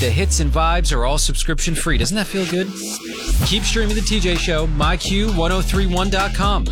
The hits and vibes are all subscription free. Doesn't that feel good? Keep streaming The TJ Show, myq1031.com.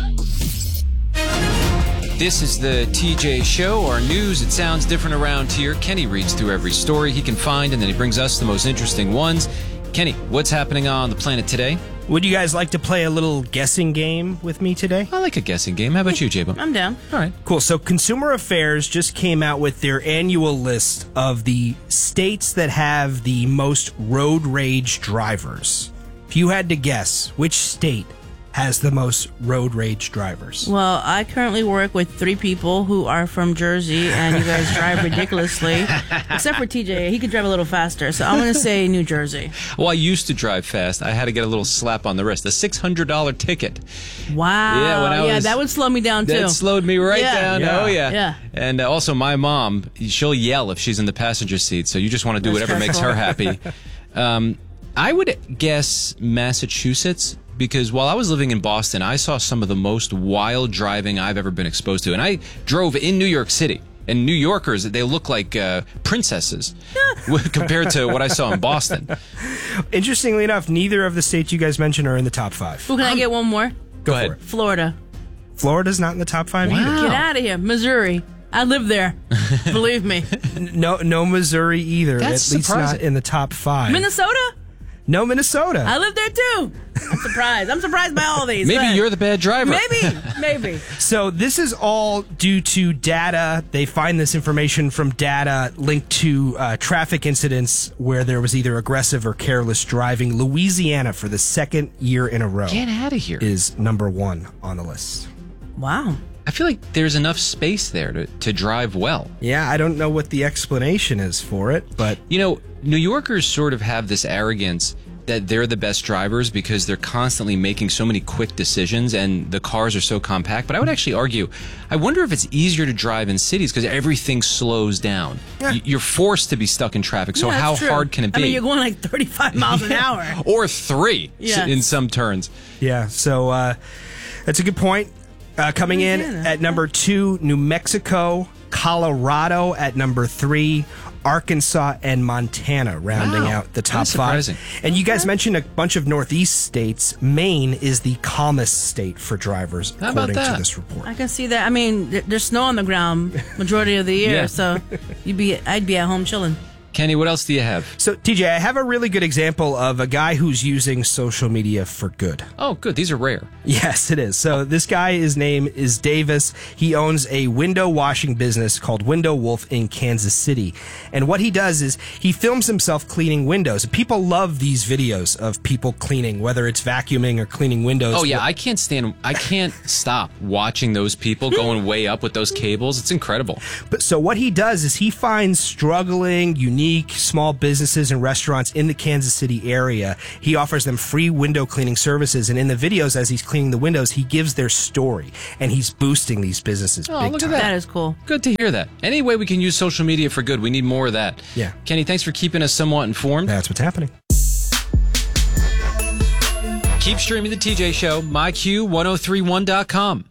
This is The TJ Show, our news. It sounds different around here. Kenny reads through every story he can find, and then he brings us the most interesting ones. Kenny, what's happening on the planet today? Would you guys like to play a little guessing game with me today? I like a guessing game. How about you, J-Bo? I'm down. All right. Cool. So Consumer Affairs just came out with their annual list of the states that have the most road rage drivers. If you had to guess, which state has the most road rage drivers? Well, I currently work with 3 people who are from Jersey, and you guys drive ridiculously. Except for TJ. He could drive a little faster, so I'm going to say New Jersey. Well, I used to drive fast. I had to get a little slap on the wrist. A $600 ticket. Wow. Yeah, when I was, that would slow me down, too. That slowed me right down. Yeah. Oh, yeah. Yeah. And also, my mom, she'll yell if she's in the passenger seat, so you just want to do That's whatever makes her stressful. happy. I would guess Massachusetts, because while I was living in Boston, I saw some of the most wild driving I've ever been exposed to. And I drove in New York City. And New Yorkers, they look like princesses compared to what I saw in Boston. Interestingly enough, neither of the states you guys mentioned are in the top 5. Ooh, can I get one more? Go for ahead. it. Florida. Florida's not in the top 5 Wow. either. Get out of here. Missouri. I live there. Believe me. No Missouri either. That's at least surprising. not in the top 5. Minnesota. No Minnesota. I live there, too. I'm surprised. I'm surprised by all these. Maybe you're the bad driver. Maybe. So this is all due to data. They find this information from data linked to traffic incidents where there was either aggressive or careless driving. Louisiana, for the second year in a row, Get out of here. is number 1 on the list. Wow. I feel like there's enough space there to drive well. Yeah, I don't know what the explanation is for it, but You know, New Yorkers sort of have this arrogance that they're the best drivers because they're constantly making so many quick decisions and the cars are so compact. But I would actually argue, I wonder if it's easier to drive in cities because everything slows down. Yeah. You're forced to be stuck in traffic. So Yeah, how that's true. hard can it be? I mean, you're going like 35 miles an hour. Or 3 Yes. in some turns. yeah, so that's a good point. Coming in Louisiana. at number 2, New Mexico, Colorado at number 3, Arkansas and Montana rounding Wow. out the top That's 5. surprising. And you guys mentioned a bunch of Northeast states. Maine is the calmest state for drivers, How about according to that? this report. I can see that. I mean, there's snow on the ground majority of the year, Yeah. so I'd be at home chilling. Kenny, what else do you have? So, TJ, I have a really good example of a guy who's using social media for good. Oh, good. These are rare. Yes, it is. So this guy, his name is Davis. He owns a window washing business called Window Wolf in Kansas City. And what he does is he films himself cleaning windows. People love these videos of people cleaning, whether it's vacuuming or cleaning windows. Oh, yeah. I can't stop watching those people going way up with those cables. It's incredible. But so what he does is he finds struggling, unique small businesses and restaurants in the Kansas City area. He offers them free window cleaning services. And in the videos, as he's cleaning the windows, he gives their story. And he's boosting these businesses Oh, big look time. at That is cool. Good to hear that. Any way we can use social media for good, we need more of that. Yeah. Kenny, thanks for keeping us somewhat informed. That's what's happening. Keep streaming The TJ Show, myq1031.com.